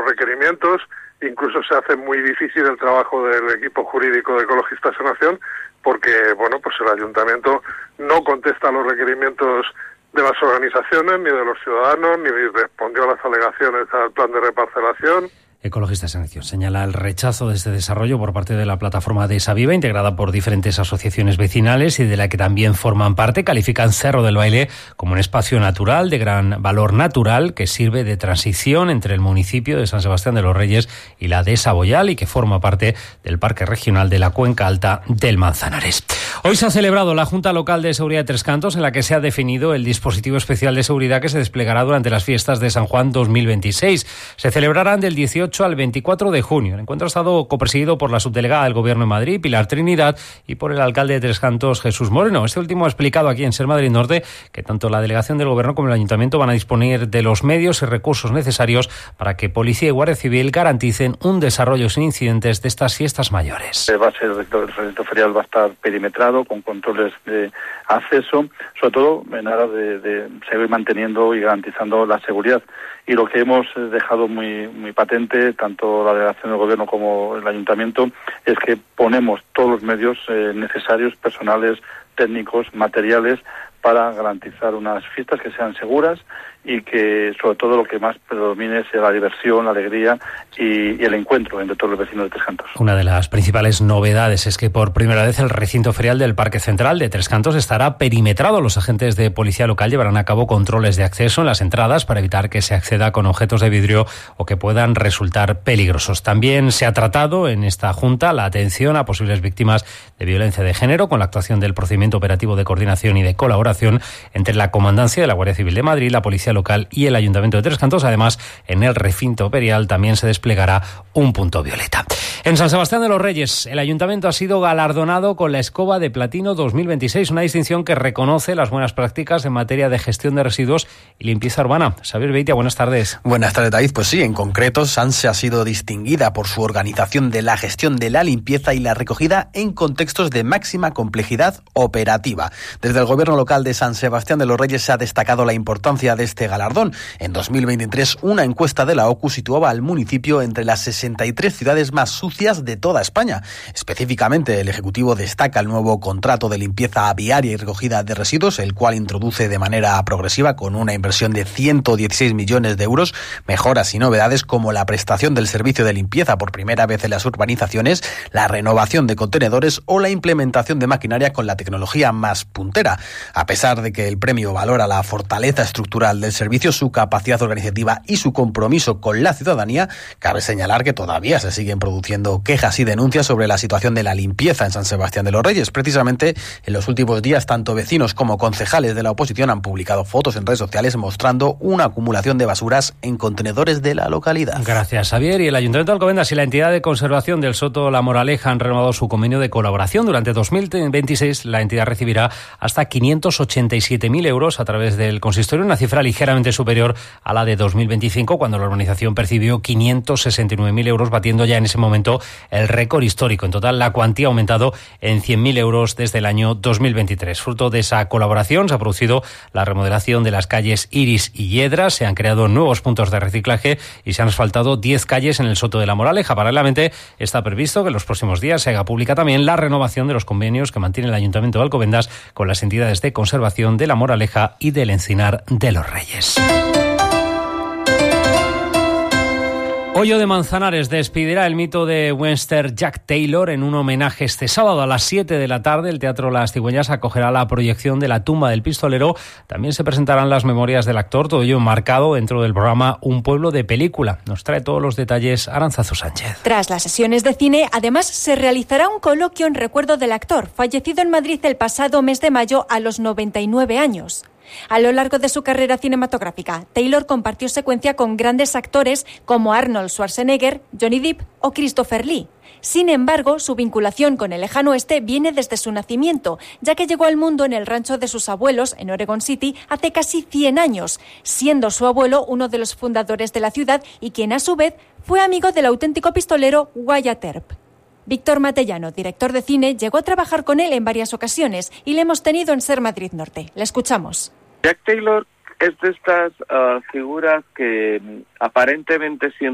los requerimientos, incluso se hace muy difícil el trabajo del equipo jurídico de Ecologistas en Acción, porque, bueno, pues el ayuntamiento no contesta a los requerimientos de las organizaciones, ni de los ciudadanos, ni respondió a las alegaciones al plan de reparcelación. Ecologistas en Acción señala el rechazo de este desarrollo por parte de la plataforma de Esa Viva, integrada por diferentes asociaciones vecinales y de la que también forman parte. Califican Cerro del Baile como un espacio natural de gran valor natural que sirve de transición entre el municipio de San Sebastián de los Reyes y la de Saboyal y que forma parte del Parque Regional de la Cuenca Alta del Manzanares. Hoy se ha celebrado la Junta Local de Seguridad de Tres Cantos, en la que se ha definido el dispositivo especial de seguridad que se desplegará durante las fiestas de San Juan 2026. Se celebrarán del 18 al 24 de junio. El encuentro ha estado copresidido por la subdelegada del Gobierno de Madrid, Pilar Trinidad, y por el alcalde de Tres Cantos, Jesús Moreno. Este último ha explicado aquí en Ser Madrid Norte que tanto la delegación del Gobierno como el Ayuntamiento van a disponer de los medios y recursos necesarios para que Policía y Guardia Civil garanticen un desarrollo sin incidentes de estas fiestas mayores. Va a ser el recinto ferial va a estar perimetrado con controles de acceso, sobre todo en aras de seguir manteniendo y garantizando la seguridad. Y lo que hemos dejado muy patente, tanto la delegación del Gobierno como el Ayuntamiento, es que ponemos todos los medios necesarios, personales, técnicos, materiales, para garantizar unas fiestas que sean seguras y que sobre todo lo que más predomine sea la diversión, la alegría y el encuentro entre todos los vecinos de Tres Cantos. Una de las principales novedades es que por primera vez el recinto ferial del Parque Central de Tres Cantos estará perimetrado. Los agentes de policía local llevarán a cabo controles de acceso en las entradas para evitar que se acceda con objetos de vidrio o que puedan resultar peligrosos. También se ha tratado en esta junta la atención a posibles víctimas de violencia de género con la actuación del procedimiento operativo de coordinación y de colaboración entre la Comandancia de la Guardia Civil de Madrid, la Policía Local y el Ayuntamiento de Tres Cantos. Además, en el recinto ferial también se desplegará un punto violeta. En San Sebastián de los Reyes, el Ayuntamiento ha sido galardonado con la Escoba de Platino 2026, una distinción que reconoce las buenas prácticas en materia de gestión de residuos y limpieza urbana. Xavier Beitia, buenas tardes. Buenas tardes, David. Pues sí, en concreto, Sanse ha sido distinguida por su organización de la gestión de la limpieza y la recogida en contextos de máxima complejidad operativa. Desde el Gobierno local de San Sebastián de los Reyes se ha destacado la importancia de este galardón. En 2023, una encuesta de la OCU situaba al municipio entre las 63 ciudades más sucias de toda España. Específicamente, el Ejecutivo destaca el nuevo contrato de limpieza viaria y recogida de residuos, el cual introduce de manera progresiva, con una inversión de 116 millones de euros, mejoras y novedades como la prestación del servicio de limpieza por primera vez en las urbanizaciones, la renovación de contenedores o la implementación de maquinaria con la tecnología más puntera. A pesar de que el premio valora la fortaleza estructural del servicio, su capacidad organizativa y su compromiso con la ciudadanía, cabe señalar que todavía se siguen produciendo quejas y denuncias sobre la situación de la limpieza en San Sebastián de los Reyes. Precisamente, en los últimos días, tanto vecinos como concejales de la oposición han publicado fotos en redes sociales mostrando una acumulación de basuras en contenedores de la localidad. Gracias, Javier. Y el Ayuntamiento de Alcobendas y la entidad de conservación del Soto La Moraleja han renovado su convenio de colaboración. Durante 2026, la entidad recibirá hasta 587.000 euros a través del consistorio, una cifra ligeramente superior a la de 2025, cuando la organización percibió 569.000 euros, batiendo ya en ese momento el récord histórico. En total, la cuantía ha aumentado en 100.000 euros desde el año 2023. Fruto de esa colaboración se ha producido la remodelación de las calles Iris y Hiedra, se han creado nuevos puntos de reciclaje y se han asfaltado 10 calles en el Soto de la Moraleja. Paralelamente, está previsto que en los próximos días se haga pública también la renovación de los convenios que mantiene el Ayuntamiento de Alcobendas con las entidades de conservación de la Moraleja y del Encinar de los Reyes. Hoyo de Manzanares despedirá el mito de Western Jack Taylor en un homenaje este sábado a las 7 de la tarde. El Teatro Las Cigüeñas acogerá la proyección de La tumba del pistolero. También se presentarán las memorias del actor, todo ello enmarcado dentro del programa Un pueblo de película. Nos trae todos los detalles Arantzazu Sánchez. Tras las sesiones de cine, además se realizará un coloquio en recuerdo del actor, fallecido en Madrid el pasado mes de mayo a los 99 años. A lo largo de su carrera cinematográfica, Taylor compartió secuencia con grandes actores como Arnold Schwarzenegger, Johnny Depp o Christopher Lee. Sin embargo, su vinculación con el lejano oeste viene desde su nacimiento, ya que llegó al mundo en el rancho de sus abuelos, en Oregon City, hace casi 100 años, siendo su abuelo uno de los fundadores de la ciudad y quien a su vez fue amigo del auténtico pistolero Wyatt Earp. Víctor Matellano, director de cine, llegó a trabajar con él en varias ocasiones y le hemos tenido en Ser Madrid Norte. Le escuchamos. Jack Taylor es de estas figuras que aparentemente siendo